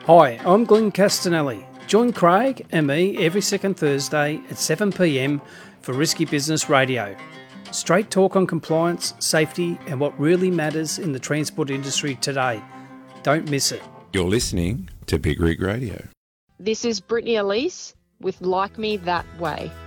Hi, I'm Glenn Castanelli. Join Craig and me every second Thursday at 7 p.m. for Risky Business Radio. Straight talk on compliance, safety and what really matters in the transport industry today. Don't miss it. You're listening to Big Rig Radio. This is Brittany Elise with Like Me That Way.